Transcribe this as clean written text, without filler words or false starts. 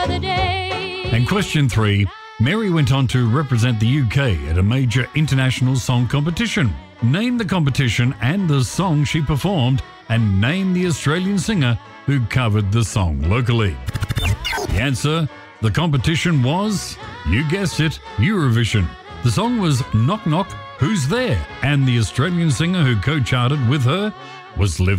And question 3, Mary went on to represent the UK at a major international song competition. Name the competition and the song she performed, and name the Australian singer who covered the song locally. The answer, the competition was, you guessed it, Eurovision. The song was Knock Knock, Who's There? And the Australian singer who co-charted with her was Liv